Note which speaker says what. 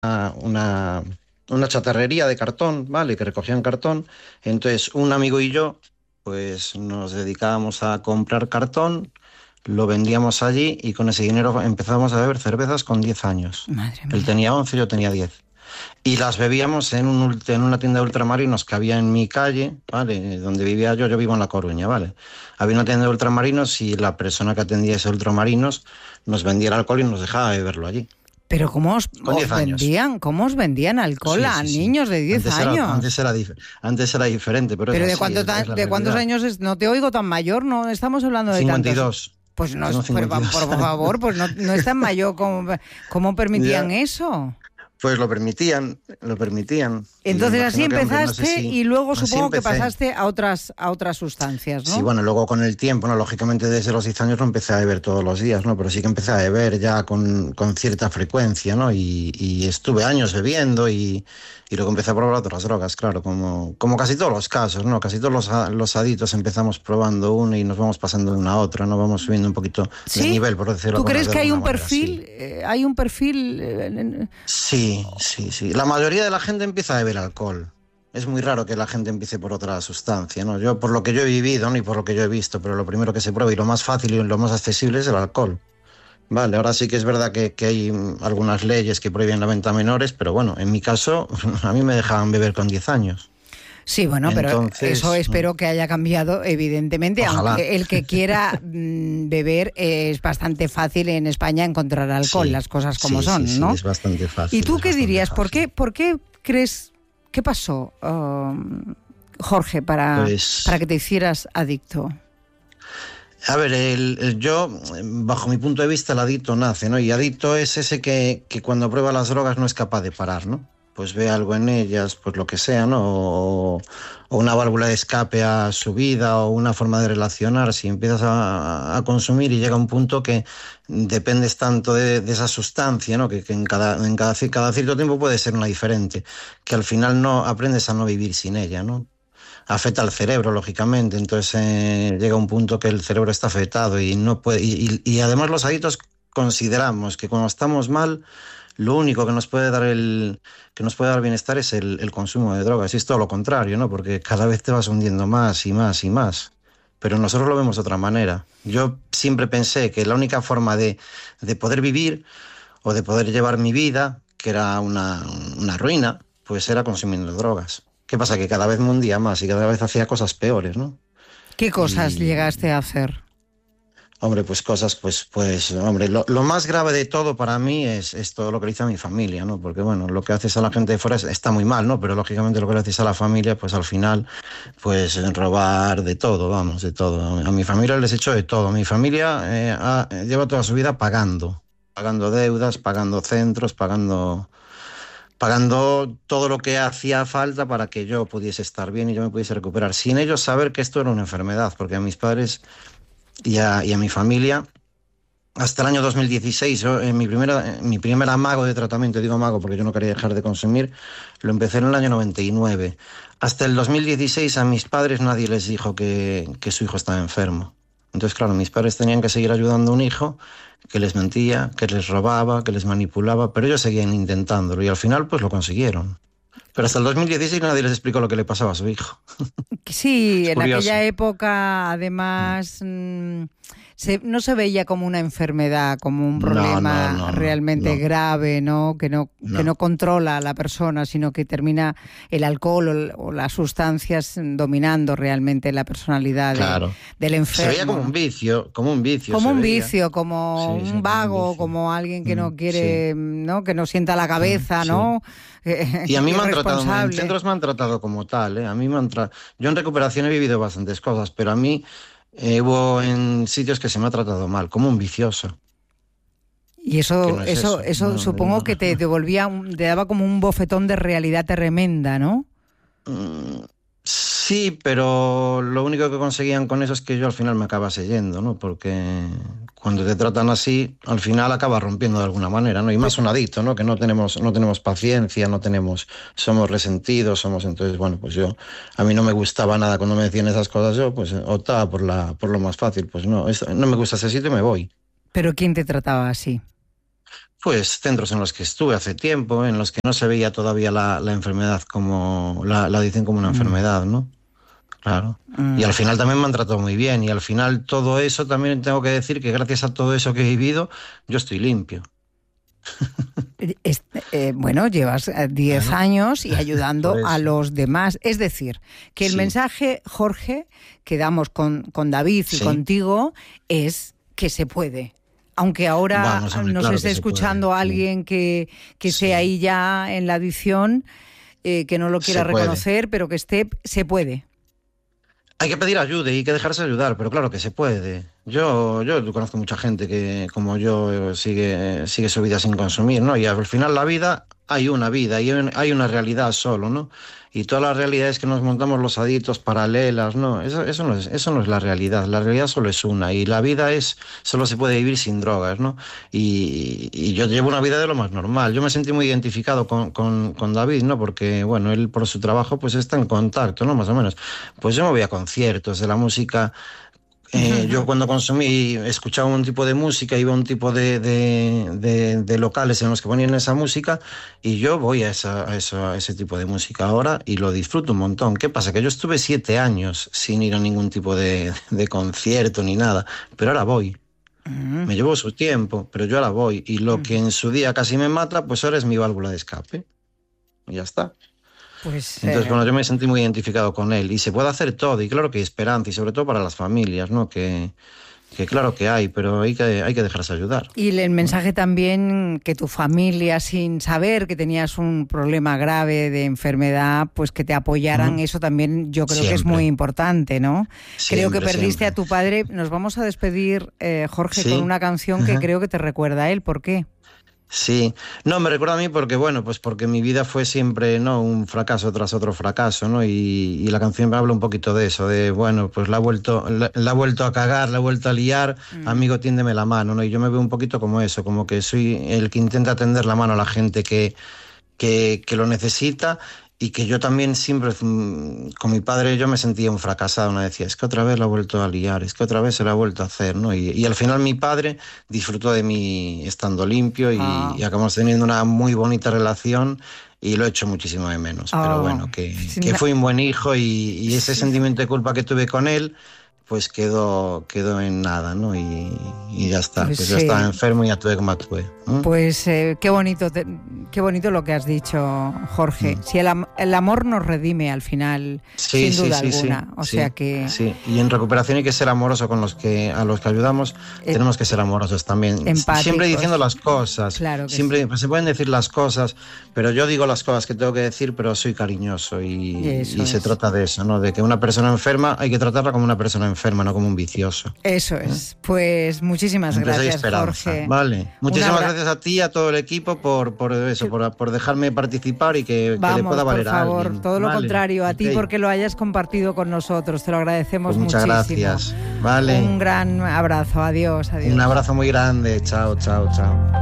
Speaker 1: una, una chatarrería de cartón, ¿vale? Que recogían cartón. Entonces, un amigo y yo, pues nos dedicábamos a comprar cartón, lo vendíamos allí y con ese dinero empezábamos a beber cervezas con 10 años.
Speaker 2: Madre
Speaker 1: Él
Speaker 2: mía.
Speaker 1: tenía 11, yo tenía 10. Y las bebíamos en una tienda de ultramarinos que había en mi calle, ¿vale? Donde vivía yo vivo en La Coruña, ¿vale? Había una tienda de ultramarinos y la persona que atendía ese ultramarinos nos vendía el alcohol y nos dejaba beberlo allí.
Speaker 2: Pero
Speaker 1: Con 10 años.
Speaker 2: cómo os vendían alcohol
Speaker 1: Sí,
Speaker 2: a
Speaker 1: sí, sí.
Speaker 2: niños de 10
Speaker 1: Antes era,
Speaker 2: años?
Speaker 1: antes era diferente, pero es
Speaker 2: Pero
Speaker 1: así, es la
Speaker 2: de cuántos
Speaker 1: realidad.
Speaker 2: años es, no te oigo tan mayor, no estamos hablando de tantos.
Speaker 1: 52.
Speaker 2: Pues no,
Speaker 1: Tengo
Speaker 2: por
Speaker 1: 52
Speaker 2: favor,
Speaker 1: años.
Speaker 2: pues no, no es tan mayor como, ¿cómo permitían
Speaker 1: Ya.
Speaker 2: eso?
Speaker 1: Pues lo permitían, lo permitían. Y
Speaker 2: Entonces así
Speaker 1: imagino que, hombre, no sé
Speaker 2: empezaste
Speaker 1: si...
Speaker 2: y luego
Speaker 1: Así
Speaker 2: supongo que
Speaker 1: empecé.
Speaker 2: pasaste a otras sustancias,
Speaker 1: Sí,
Speaker 2: ¿no?
Speaker 1: bueno, luego con el tiempo, ¿no? Lógicamente desde los 10 años no empecé a beber todos los días, ¿no? Pero sí que empecé a beber ya con cierta frecuencia, ¿no? Y estuve años bebiendo y luego empecé a probar otras drogas, claro, como casi todos los casos, ¿no? Casi todos los adictos empezamos probando una y nos vamos pasando de una a otra, ¿no? Vamos subiendo un poquito de
Speaker 2: ¿Sí?
Speaker 1: nivel, por decirlo
Speaker 2: ¿Tú crees
Speaker 1: de
Speaker 2: que
Speaker 1: alguna manera, sí.
Speaker 2: hay un perfil
Speaker 1: Sí, sí, sí. La mayoría de la gente empieza a beber alcohol. Es muy raro que la gente empiece por otra sustancia, ¿no? Yo, por lo que yo he vivido, ¿no? Y por lo que yo he visto, pero lo primero que se prueba y lo más fácil y lo más accesible es el alcohol. Vale, ahora sí que es verdad que hay algunas leyes que prohíben la venta a menores, pero bueno, en mi caso, a mí me dejaban beber con 10 años.
Speaker 2: Sí, bueno, pero eso
Speaker 1: Entonces,
Speaker 2: espero que haya cambiado, evidentemente,
Speaker 1: ojalá.
Speaker 2: aunque el que quiera beber es bastante fácil en España encontrar alcohol,
Speaker 1: Sí,
Speaker 2: las cosas como
Speaker 1: sí, sí,
Speaker 2: son,
Speaker 1: sí,
Speaker 2: ¿no?
Speaker 1: es bastante
Speaker 2: ¿Y
Speaker 1: fácil,
Speaker 2: tú
Speaker 1: es
Speaker 2: qué
Speaker 1: bastante
Speaker 2: dirías?
Speaker 1: fácil.
Speaker 2: Por qué crees, qué pasó, Jorge, para
Speaker 1: Pues
Speaker 2: que te hicieras adicto?
Speaker 1: a ver, yo, bajo mi punto de vista, el adicto nace, ¿no? Y adicto es ese que cuando prueba las drogas no es capaz de parar, ¿no? Pues ve algo en ellas, pues lo que sea, ¿no? O una válvula de escape a su vida o una forma de relacionar. Si empiezas a consumir y llega un punto que dependes tanto de esa sustancia, ¿no? Que cada cierto tiempo puede ser una diferente, que al final no aprendes a no vivir sin ella, ¿no? Afecta al cerebro, lógicamente, entonces llega un punto que el cerebro está afectado y no puede, y además los adictos consideramos que cuando estamos mal, lo único que nos puede dar que nos puede dar bienestar es el consumo de drogas, y es todo lo contrario, ¿no? Porque cada vez te vas hundiendo más y más y más. Pero nosotros lo vemos de otra manera. Yo siempre pensé que la única forma de poder vivir o de poder llevar mi vida, que era una ruina, pues era consumiendo drogas. ¿Qué pasa? Que cada vez me hundía más y cada vez hacía cosas peores, ¿no?
Speaker 2: ¿Qué cosas
Speaker 1: Y,
Speaker 2: llegaste a hacer?
Speaker 1: hombre, pues cosas, hombre, lo más grave de todo para mí es todo lo que le hice a mi familia, ¿no? Porque, bueno, lo que haces a la gente de fuera está muy mal, ¿no? Pero, lógicamente, lo que le haces a la familia, pues, al final, pues, robar de todo, vamos, de todo. A mi familia les he hecho de todo. Mi familia lleva toda su vida pagando deudas, pagando centros, pagando todo lo que hacía falta para que yo pudiese estar bien y yo me pudiese recuperar, sin ellos saber que esto era una enfermedad, porque a mis padres y a mi familia, hasta el año 2016, yo, mi primer amago de tratamiento, digo amago porque yo no quería dejar de consumir, lo empecé en el año 99. Hasta el 2016 a mis padres nadie les dijo que su hijo estaba enfermo. Entonces, claro, mis padres tenían que seguir ayudando a un hijo que les mentía, que les robaba, que les manipulaba, pero ellos seguían intentándolo y al final pues lo consiguieron. Pero hasta el 2016 nadie les explicó lo que le pasaba a su hijo.
Speaker 2: Sí,
Speaker 1: Es
Speaker 2: en aquella
Speaker 1: curioso.
Speaker 2: época,
Speaker 1: Mm.
Speaker 2: además, no se veía como una enfermedad, como un
Speaker 1: No, no,
Speaker 2: problema
Speaker 1: no, no,
Speaker 2: realmente
Speaker 1: no,
Speaker 2: grave, ¿no? Que
Speaker 1: no.
Speaker 2: no controla a la persona, sino que termina el alcohol o las sustancias dominando realmente la personalidad
Speaker 1: Claro.
Speaker 2: del
Speaker 1: Se veía
Speaker 2: enfermo, ¿no?
Speaker 1: como un vicio
Speaker 2: Como
Speaker 1: se
Speaker 2: un
Speaker 1: veía.
Speaker 2: vicio, como
Speaker 1: Sí,
Speaker 2: un
Speaker 1: sí, como un
Speaker 2: vago,
Speaker 1: vicio.
Speaker 2: como alguien que no
Speaker 1: Sí,
Speaker 2: quiere, ¿no? Que no sienta la cabeza,
Speaker 1: sí.
Speaker 2: ¿no?
Speaker 1: Y a mí me han tratado, en
Speaker 2: Irresponsable.
Speaker 1: centros me han tratado como tal, ¿eh? A mí yo en recuperación he vivido bastantes cosas, pero a mí hubo en sitios que se me ha tratado mal, como un vicioso,
Speaker 2: Y
Speaker 1: que no es eso.
Speaker 2: eso
Speaker 1: No,
Speaker 2: supongo que te devolvía, te daba como un bofetón de realidad tremenda, ¿no?
Speaker 1: Mm, sí, pero lo único que conseguían con eso es que yo al final me acabase yendo, ¿no? Porque cuando te tratan así, al final acabas rompiendo de alguna manera, ¿no? Y más un adicto, ¿no? Que no tenemos paciencia, somos resentidos, entonces, bueno, pues a mí no me gustaba nada cuando me decían esas cosas, yo pues optaba por lo más fácil, pues no, no me gusta ese sitio, me voy.
Speaker 2: Pero ¿quién te trataba así?
Speaker 1: Pues centros en los que estuve hace tiempo, en los que no se veía todavía la enfermedad como la dicen como una enfermedad, ¿no? Claro. Y al final también me han tratado muy bien. Y al final todo eso también tengo que decir que gracias a todo eso que he vivido, yo estoy limpio.
Speaker 2: Bueno, llevas 10 años y ayudando a los demás. Es decir, que el mensaje, Jorge, que damos con David y contigo es que se puede. Aunque ahora nos esté escuchando alguien que esté ahí ya en la adicción, que no lo quiera reconocer, pero que se puede.
Speaker 1: Hay que pedir ayuda y hay que dejarse ayudar, pero claro que se puede. Yo conozco mucha gente que, como yo, sigue su vida sin consumir, ¿no? Y al final la vida, hay una vida, hay una realidad solo, ¿no? Y todas las realidades que nos montamos los adictos paralelas, ¿no? Eso no es la realidad solo es una. Y la vida solo se puede vivir sin drogas, ¿no? Y yo llevo una vida de lo más normal. Yo me sentí muy identificado con David, ¿no? Porque, bueno, él por su trabajo pues está en contacto, ¿no? Más o menos. Pues yo me voy a conciertos de la música. Yo cuando consumí, escuchaba un tipo de música, iba a un tipo de locales en los que ponían esa música y yo voy a ese tipo de música ahora y lo disfruto un montón. ¿Qué pasa? Que yo estuve 7 años sin ir a ningún tipo de concierto ni nada, pero ahora voy. Me llevo su tiempo, pero yo ahora voy. Y lo que en su día casi me mata, pues ahora es mi válvula de escape. Y ya está.
Speaker 2: Pues,
Speaker 1: entonces, bueno, yo me sentí muy identificado con él y se puede hacer todo y claro que hay esperanza y sobre todo para las familias, ¿no? Que claro que hay, pero hay que dejarse ayudar.
Speaker 2: Y el mensaje también que tu familia, sin saber que tenías un problema grave de enfermedad, pues que te apoyaran, eso también yo creo que es muy importante, ¿no? Creo que perdiste a tu padre. Nos vamos a despedir, Jorge, con una canción que creo que te recuerda a él. ¿Por qué?
Speaker 1: Sí, no, me recuerda a mí porque, bueno, pues porque mi vida fue siempre, ¿no? Un fracaso tras otro fracaso, ¿no? Y la canción me habla un poquito de eso, de, bueno, pues la ha vuelto a cagar, la ha vuelto a liar, amigo, tiéndeme la mano, ¿no? Y yo me veo un poquito como eso, como que soy el que intenta tender la mano a la gente que lo necesita. Y que yo también siempre, con mi padre, yo me sentía un fracasado, me decía, es que otra vez la ha vuelto a liar, es que otra vez se la ha vuelto a hacer, ¿no? Y al final mi padre disfrutó de mí estando limpio y acabamos teniendo una muy bonita relación y lo he hecho muchísimo de menos. Pero bueno, que fui un buen hijo y ese sentimiento de culpa que tuve con él, pues quedó en nada, ¿no? Y ya está. Pues yo estaba enfermo y actué como actué.
Speaker 2: Pues qué bonito lo que has dicho, Jorge. Si el amor nos redime al final, sin duda alguna. O sea que... Sí,
Speaker 1: y en recuperación hay que ser amoroso con a los que ayudamos. Tenemos que ser amorosos también.
Speaker 2: Empáticos.
Speaker 1: Siempre diciendo las cosas.
Speaker 2: Claro que
Speaker 1: siempre se pueden decir las cosas, pero yo digo las cosas que tengo que decir, pero soy cariñoso y se trata de eso, ¿no? De que una persona enferma hay que tratarla como una persona enferma, no como un vicioso.
Speaker 2: Eso es. Pues muchísimas gracias, Jorge.
Speaker 1: Vale. Muchísimas gracias a ti y a todo el equipo por dejarme participar y que le pueda valer a alguien.
Speaker 2: Por favor, todo lo contrario, a ti porque lo hayas compartido con nosotros. Te lo agradecemos
Speaker 1: muchísimo. Muchas gracias. Vale.
Speaker 2: Un gran abrazo. Adiós.
Speaker 1: Un abrazo muy grande. Chao, chao, chao.